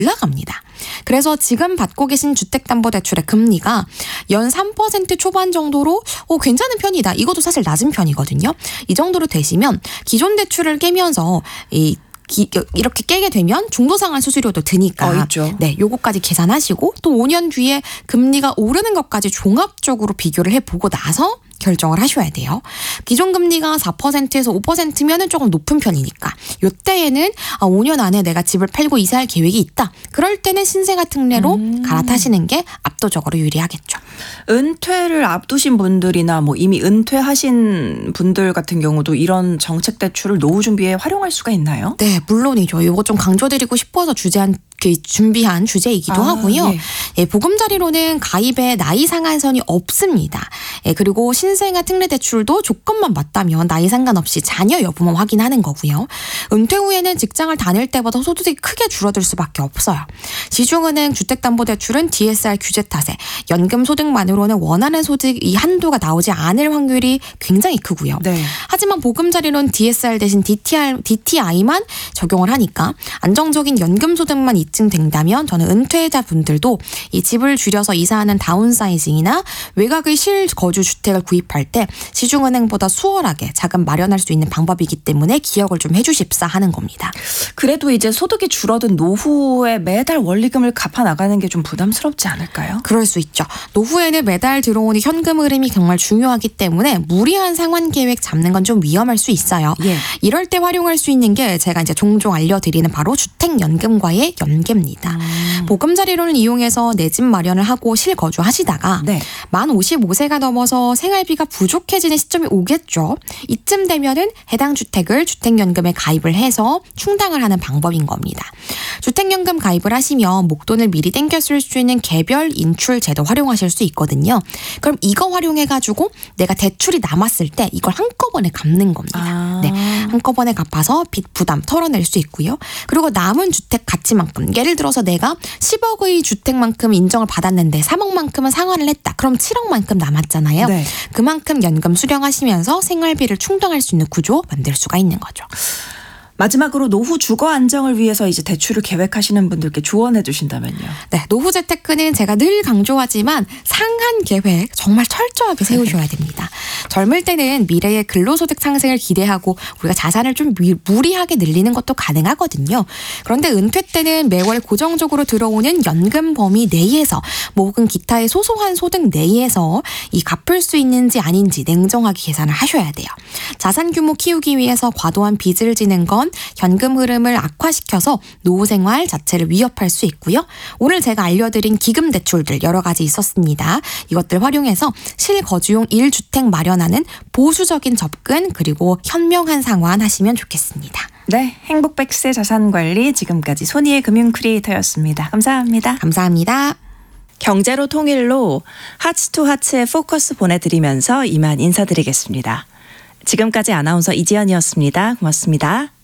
올라갑니다. 그래서 지금 받고 계신 주택담보대출의 금리가 연 3% 초반 정도로 괜찮은 편이다. 이것도 사실 낮은 편이거든요. 이 정도로 되시면 기존 대출을 깨면서 이렇게 깨게 되면 중도상환 수수료도 드니까 있죠. 네, 요거까지 계산하시고 또 5년 뒤에 금리가 오르는 것까지 종합적으로 비교를 해보고 나서 결정을 하셔야 돼요. 기존 금리가 4%에서 5%면은 조금 높은 편이니까 요때에는 5년 안에 내가 집을 팔고 이사할 계획이 있다. 그럴 때는 신생아 특례로 갈아타시는 게 압도적으로 유리하겠죠. 은퇴를 앞두신 분들이나 이미 은퇴하신 분들 같은 경우도 이런 정책 대출을 노후 준비에 활용할 수가 있나요? 네, 물론이죠. 이거 좀 강조드리고 싶어서 준비한 주제이기도 하고요. 예, 보금자리로는 가입에 나이 상한선이 없습니다. 예, 그리고 신생아 특례 대출도 조건만 맞다면 나이 상관없이 자녀 여부만 확인하는 거고요. 은퇴 후에는 직장을 다닐 때보다 소득이 크게 줄어들 수밖에 없어요. 시중은행 주택담보대출은 DSR 규제 탓에 연금 소득만으로는 원하는 소득 이 한도가 나오지 않을 확률이 굉장히 크고요. 네. 하지만 보금자리로는 DSR 대신 DTI만 적용을 하니까 안정적인 연금 소득만 입증된다면 저는 은퇴자분들도 이 집을 줄여서 이사하는 다운사이징이나 외곽의 실거주 주택을 구입할 때 시중은행보다 수월하게 자금 마련할 수 있는 방법이기 때문에 기억을 좀 해주십사 하는 겁니다. 그래도 이제 소득이 줄어든 노후에 매달 원리금을 갚아 나가는 게 좀 부담스럽지 않을까요? 그럴 수 있죠. 노후에는 매달 들어오는 현금 흐름이 정말 중요하기 때문에 무리한 상환 계획 잡는 건 좀 위험할 수 있어요. 예. 이럴 때 활용할 수 있는 게 제가 이제 종종 알려드리는 바로 주택연금과의 연계입니다. 보금자리론을 이용해서 내 집 마련을 하고 실거주하시다가 만 55세가 넘어서 생활비가 부족해지는 시점이 오겠죠. 이쯤 되면은 해당 주택을 주택연금에 가입을 해서 충당을 하는 방법인 겁니다. 주택연금 가입을 하시면 목돈을 미리 땡겨 쓸 수 있는 개별 인출 제도 활용하실 수 있거든요. 그럼 이거 활용해가지고 내가 대출이 남았을 때 이걸 한꺼번에 갚는 겁니다. 네, 한꺼번에 갚아서 빚 부담 털어낼 수 있고요. 그리고 남은 주택 가치만큼 예를 들어서 내가 10억의 주택만큼 인정을 받았는데 3억만큼은 상환을 했다. 그럼 7억만큼 남았잖아요. 네. 그만큼 연금 수령하시면서 생활비를 충당할 수 있는 구조 만들 수가 있는 거죠. 마지막으로 노후 주거 안정을 위해서 이제 대출을 계획하시는 분들께 조언해 주신다면요. 네, 노후 재테크는 제가 늘 강조하지만 상한 계획 정말 철저하게 세우셔야 됩니다. 젊을 때는 미래의 근로소득 상승을 기대하고 우리가 자산을 좀 무리하게 늘리는 것도 가능하거든요. 그런데 은퇴 때는 매월 고정적으로 들어오는 연금 범위 내에서 혹은 기타의 소소한 소득 내에서 이 갚을 수 있는지 아닌지 냉정하게 계산을 하셔야 돼요. 자산 규모 키우기 위해서 과도한 빚을 지는 건 현금 흐름을 악화시켜서 노후 생활 자체를 위협할 수 있고요. 오늘 제가 알려드린 기금 대출들 여러 가지 있었습니다. 이것들 활용해서 실거주용 1주택 마련하는 보수적인 접근 그리고 현명한 상환 하시면 좋겠습니다. 네, 행복백세 자산관리 지금까지 손희의 금융 크리에이터였습니다. 감사합니다. 감사합니다. 경제로 통일로 하츠투하츠의 포커스 보내드리면서 이만 인사드리겠습니다. 지금까지 아나운서 이지연이었습니다. 고맙습니다.